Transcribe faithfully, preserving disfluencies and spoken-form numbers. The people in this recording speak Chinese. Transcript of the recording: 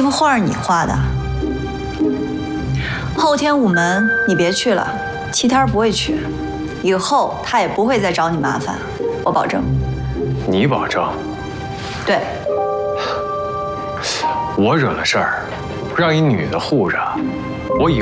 那幅画是你画的，后天午门你别去了，齐天不会去，以后他也不会再找你麻烦，我保证。 你保证？ 对。 我惹了事儿，让一女的护着，我以